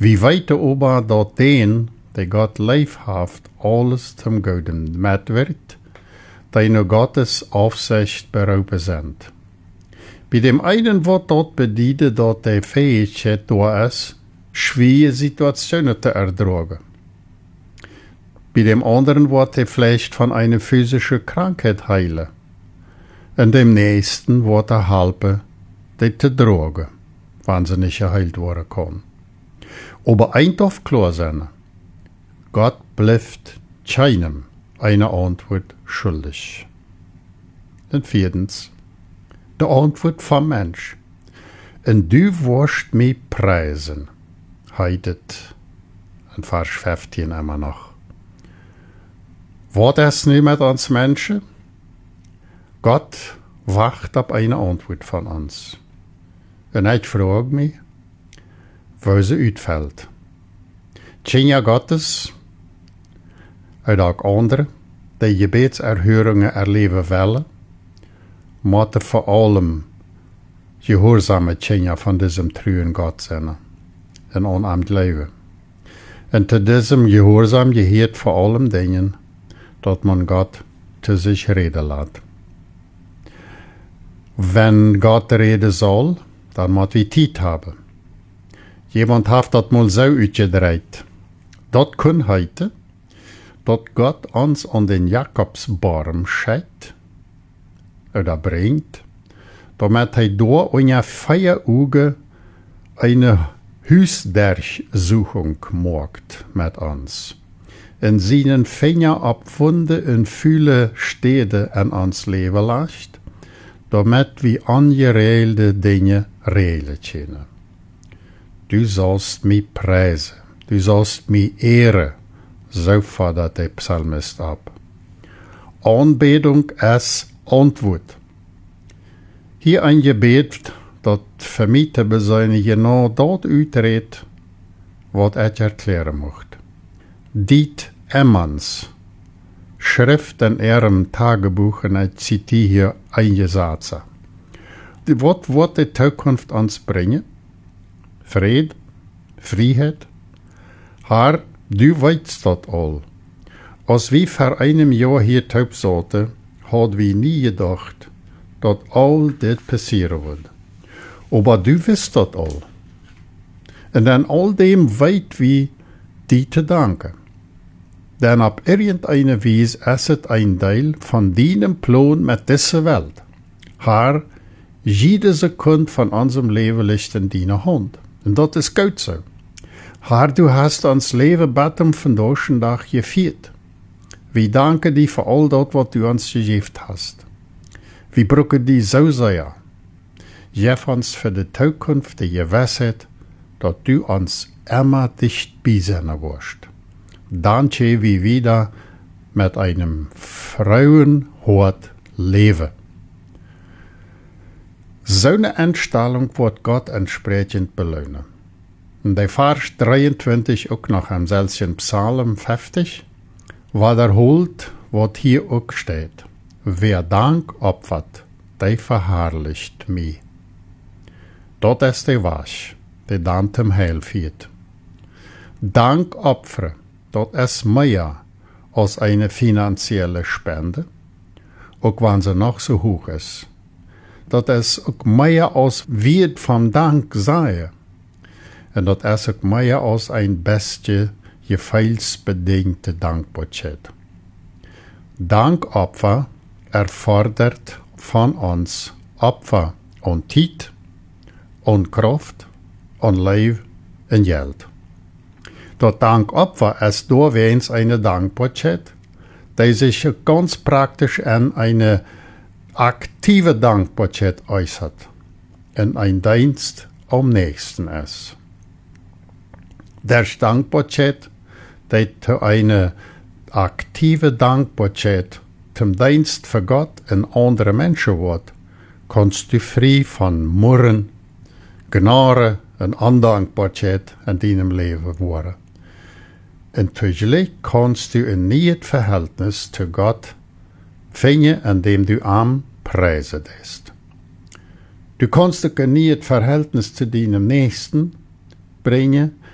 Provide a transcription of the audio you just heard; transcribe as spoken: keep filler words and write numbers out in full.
Wie weten aber, dat den, der Gott leefhaft, alles zum Guten met wird, die nur Gottes Aufsicht berufen sind. Bei dem einen wird dort bedient, dat der Fähigkeit da ist, schwere Situationen zu ertragen. Bei dem anderen wird er vielleicht von einer physischen Krankheit heilen. Und dem nächsten wird er helfen, die zu tragen, wenn sie nicht geheilt werden kann. Aber eins darf klar sein: Gott bleibt keinem eine Antwort schuldig. Und viertens, die Antwort vom Mensch. Und du wirst mich preisen, heidet in Vers fünfzehn immer noch. Wird es nicht mit uns Menschen? Gott wacht auf eine Antwort von uns. Und ich frage mich, wo sie ausfällt. Kinder Gottes, und auch andere, die Gebetserhörungen erleben wollen, moeten vor allem gehorsame Kinder von diesem treuen Gott sein und unamt leben. Und zu diesem Gehorsam gehört vor allem Dingen, dass man Gott zu sich reden lässt. Wenn Gott reden soll, dann muss wir Zeit haben. Jemand hat das mal so uitgedreht. Das kann heute, dass Gott uns an den Jakobsbaum scheidt oder bringt, damit er da in vier Augen eine Huisdurchsuchung macht mit uns. In seinen Finger abwunde und viele Städte an uns leben lässt, damit wir angeregelte Dinge regeln können. Du sollst mich preisen, du sollst mich ehren, so fordert der Psalmist ab. Anbetung ist Antwort. Hier ein Gebet, das für mich zu beseine genau dort uitredt, was ich erklären möchte. Diet Emmans, Schrift in ihrem Tagebuch, und ich zitiere hier einige Sätze. Was wird die Zukunft uns bringen? Fried, Freiheit? Herr, du weißt das all. Als wir vor einem Jahr hier taub saßen, hat wir nie gedacht, dass all das passieren wird. Aber du weißt das all. Und an all dem weit wir dir zu danken. Denn auf irgendeine Weise ist es ein Teil von deinem Plan mit dieser Welt. Herr, jede Sekunde von unserem Leben liegt in deiner Hand. Und das ist gut so. Herr, du hast uns Leben betem von deutschen Tag geführt. Wir danken dir für all das, was du uns gegeben hast. Wir brauchen dir so sehr. Gib uns für die Zukunft die Gewissheit, dass du uns immer dicht bei sein wirst. Danke wir wieder mit einem Frauenhort leben. So eine Einstellung wird Gott entsprechend belohnen. Und der Vers dreiundzwanzig auch noch im selben Psalm fünfzig wiederholt, was hier auch steht. Wer Dank opfert, der verherrlicht mich. Das ist der Wasch, der dann zum Heil führt. Dank opfern, das ist mehr als eine finanzielle Spende, auch wenn sie noch so hoch ist. Das ist auch mehr als Wert vom Dank sei. Und das ist auch mehr als ein beste, gefühlsbedingte Dankbarkeit. Dankopfer erfordert von uns Opfer und Zeit und Kraft und Leben und Geld. Das Dankopfer ist durchweg eine Dankbarkeit, die sich ganz praktisch an eine aktive Dankbarkeit äußert und ein Dienst am nächsten ist. Der Dankbarkeit, die zu einer aktive Dankbarkeit zum Dienst für Gott und andere Menschen wird, kannst du frei von Murren, Gnade und Undankbarkeit in deinem Leben werden. Und zugleich kannst du ein neues Verhältnis zu Gott finden, indem du am preisen lässt. Du kannst auch ein neues Verhältnis zu deinem Nächsten bringen,